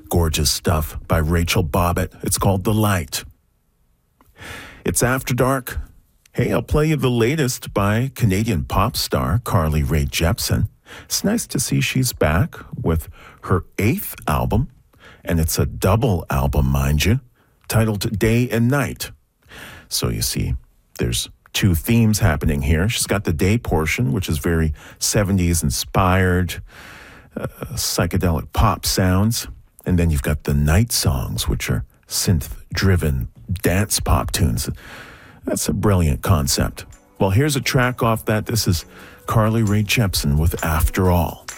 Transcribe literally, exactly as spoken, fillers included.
gorgeous stuff by Rachel Bobbitt. It's called The Light. It's After Dark. Hey, I'll play you the latest by Canadian pop star Carly Rae Jepsen. It's nice to see she's back with her eighth album, and it's a double album, mind you, titled Day and Night. So you see, there's two themes happening here. She's got the day portion, which is very seventies inspired, uh, psychedelic pop sounds. And then you've got the night songs, which are synth-driven dance pop tunes. That's a brilliant concept. Well, here's a track off that. This is Carly Rae Jepsen with After All.